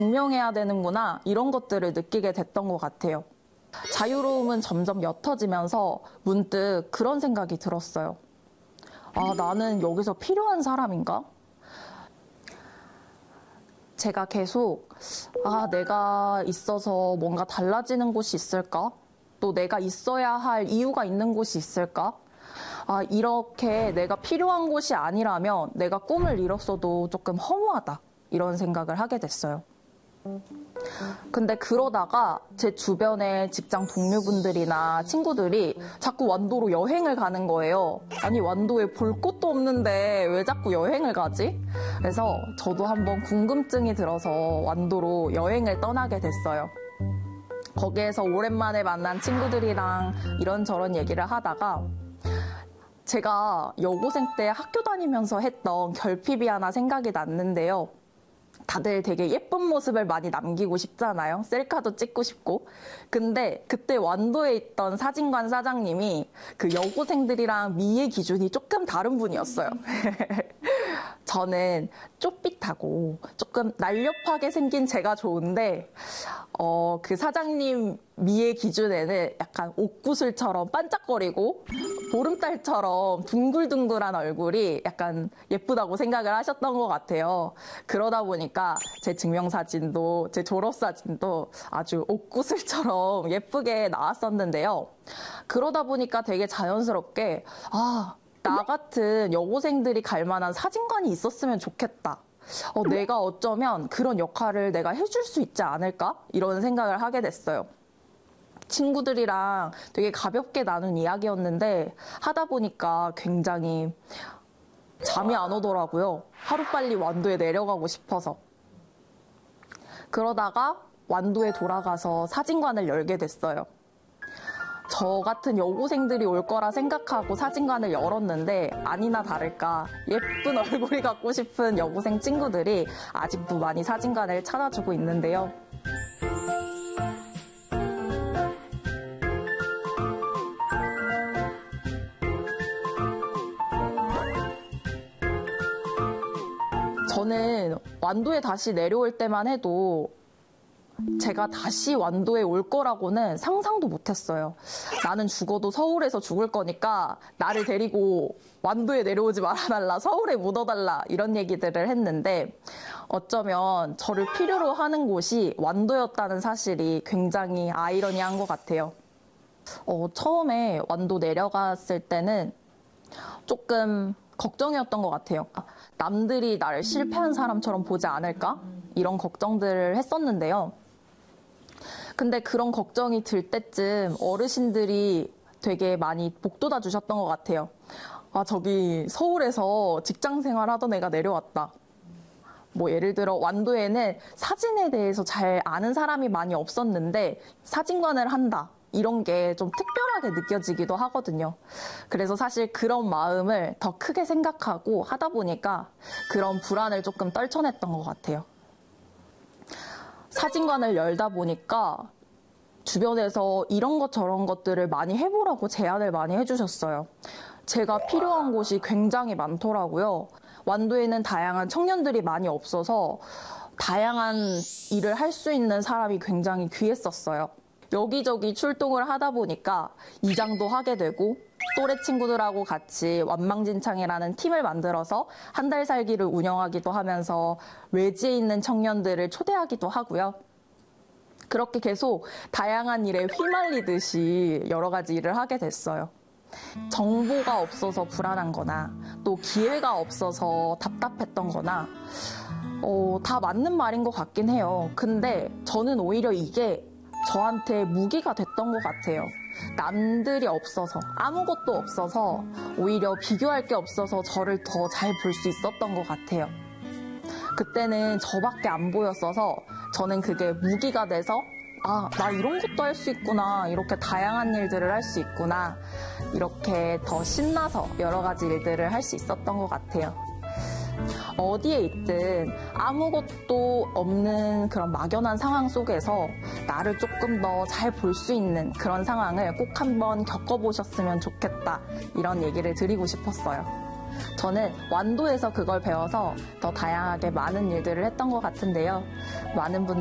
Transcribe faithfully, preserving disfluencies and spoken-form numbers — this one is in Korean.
증명해야 되는구나 이런 것들을 느끼게 됐던 것 같아요. 자유로움은 점점 옅어지면서 문득 그런 생각이 들었어요. 아, 나는 여기서 필요한 사람인가? 제가 계속 아, 내가 있어서 뭔가 달라지는 곳이 있을까? 또 내가 있어야 할 이유가 있는 곳이 있을까? 아, 이렇게 내가 필요한 곳이 아니라면 내가 꿈을 이뤘어도 조금 허무하다 이런 생각을 하게 됐어요. 근데 그러다가 제 주변의 직장 동료분들이나 친구들이 자꾸 완도로 여행을 가는 거예요. 아니, 완도에 볼 곳도 없는데 왜 자꾸 여행을 가지? 그래서 저도 한번 궁금증이 들어서 완도로 여행을 떠나게 됐어요. 거기에서 오랜만에 만난 친구들이랑 이런저런 얘기를 하다가 제가 여고생 때 학교 다니면서 했던 결핍이 하나 생각이 났는데요. 다들 되게 예쁜 모습을 많이 남기고 싶잖아요. 셀카도 찍고 싶고. 근데 그때 완도에 있던 사진관 사장님이 그 여고생들이랑 미의 기준이 조금 다른 분이었어요. 저는 쪼삣하고 조금 날렵하게 생긴 제가 좋은데 어, 그 사장님 미의 기준에는 약간 옥구슬처럼 반짝거리고 보름달처럼 둥글둥글한 얼굴이 약간 예쁘다고 생각을 하셨던 것 같아요. 그러다 보니까 제 증명사진도 제 졸업사진도 아주 옥구슬처럼 예쁘게 나왔었는데요. 그러다 보니까 되게 자연스럽게 아, 나 같은 여고생들이 갈 만한 사진관이 있었으면 좋겠다. 어, 내가 어쩌면 그런 역할을 내가 해줄 수 있지 않을까? 이런 생각을 하게 됐어요. 친구들이랑 되게 가볍게 나눈 이야기였는데 하다 보니까 굉장히 잠이 안 오더라고요. 하루빨리 완도에 내려가고 싶어서. 그러다가 완도에 돌아가서 사진관을 열게 됐어요. 저 같은 여고생들이 올 거라 생각하고 사진관을 열었는데 아니나 다를까 예쁜 얼굴이 갖고 싶은 여고생 친구들이 아직도 많이 사진관을 찾아주고 있는데요. 저는 완도에 다시 내려올 때만 해도 제가 다시 완도에 올 거라고는 상상도 못했어요. 나는 죽어도 서울에서 죽을 거니까 나를 데리고 완도에 내려오지 말아달라, 서울에 묻어달라 이런 얘기들을 했는데 어쩌면 저를 필요로 하는 곳이 완도였다는 사실이 굉장히 아이러니한 것 같아요. 어, 처음에 완도 내려갔을 때는 조금 걱정이었던 것 같아요. 남들이 나를 실패한 사람처럼 보지 않을까? 이런 걱정들을 했었는데요. 근데 그런 걱정이 들 때쯤 어르신들이 되게 많이 복돋아 주셨던 것 같아요. 아, 저기 서울에서 직장 생활하던 애가 내려왔다. 뭐 예를 들어 완도에는 사진에 대해서 잘 아는 사람이 많이 없었는데 사진관을 한다. 이런 게 좀 특별하게 느껴지기도 하거든요. 그래서 사실 그런 마음을 더 크게 생각하고 하다 보니까 그런 불안을 조금 떨쳐냈던 것 같아요. 사진관을 열다 보니까 주변에서 이런 것 저런 것들을 많이 해보라고 제안을 많이 해주셨어요. 제가 필요한 곳이 굉장히 많더라고요. 완도에는 다양한 청년들이 많이 없어서 다양한 일을 할 수 있는 사람이 굉장히 귀했었어요. 여기저기 출동을 하다 보니까 이장도 하게 되고 또래 친구들하고 같이 완망진창이라는 팀을 만들어서 한 달 살기를 운영하기도 하면서 외지에 있는 청년들을 초대하기도 하고요. 그렇게 계속 다양한 일에 휘말리듯이 여러 가지 일을 하게 됐어요. 정보가 없어서 불안한 거나 또 기회가 없어서 답답했던 거나 어, 다 맞는 말인 것 같긴 해요. 근데 저는 오히려 이게 저한테 무기가 됐던 것 같아요. 남들이 없어서, 아무것도 없어서 오히려 비교할 게 없어서 저를 더 잘 볼 수 있었던 것 같아요. 그때는 저밖에 안 보였어서 저는 그게 무기가 돼서 아, 나 이런 것도 할 수 있구나, 이렇게 다양한 일들을 할 수 있구나, 이렇게 더 신나서 여러 가지 일들을 할 수 있었던 것 같아요. 어디에 있든 아무것도 없는 그런 막연한 상황 속에서 나를 조금 더 잘 볼 수 있는 그런 상황을 꼭 한번 겪어보셨으면 좋겠다, 이런 얘기를 드리고 싶었어요. 저는 완도에서 그걸 배워서 더 다양하게 많은 일들을 했던 것 같은데요. 많은 분